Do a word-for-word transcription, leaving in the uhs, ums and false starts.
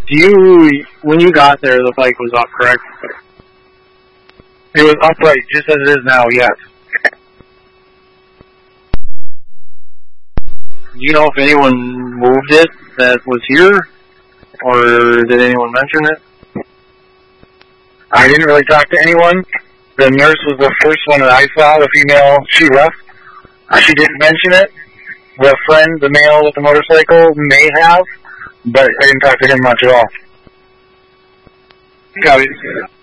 Do you, when you got there, the bike was up, correct? It was upright, just as it is now, yes. Do you know if anyone moved it that was here? Or did anyone mention it? I didn't really talk to anyone. The nurse was the first one that I saw, the female. She left. She didn't mention it. The friend, the male with the motorcycle, may have, but I didn't talk to him much at all. Got it.